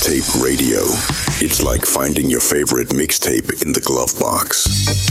Mixtape Radio. It's like finding your favorite mixtape in the glove box.